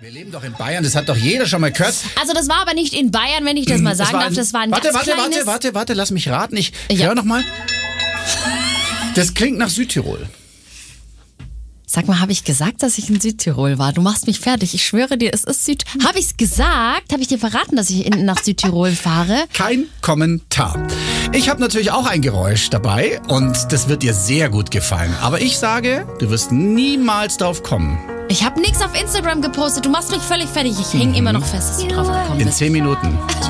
Wir leben doch in Bayern, das hat doch jeder schon mal gehört. Also das war aber nicht in Bayern, wenn ich das mal sagen darf. Das war ein ganz kleines... Warte, lass mich raten. Ich höre nochmal. Das klingt nach Südtirol. Sag mal, habe ich gesagt, dass ich in Südtirol war? Du machst mich fertig. Ich schwöre dir, es ist Südtirol. Habe ich es gesagt? Habe ich dir verraten, dass ich nach Südtirol fahre? Kein Kommentar. Ich habe natürlich auch ein Geräusch dabei und das wird dir sehr gut gefallen. Aber ich sage, du wirst niemals drauf kommen. Ich habe nichts auf Instagram gepostet. Du machst mich völlig fertig. Ich hänge immer noch fest, dass du drauf gekommen bist. In 10 Minuten.